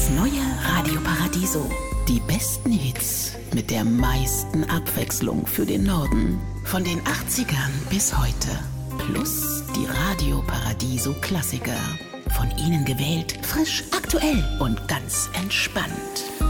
neue Radio Paradiso. Die besten Hits mit der meisten Abwechslung für den Norden. Von den 80ern bis heute. Plus die Radio Paradiso Klassiker. Von Ihnen gewählt, frisch, aktuell und ganz entspannt.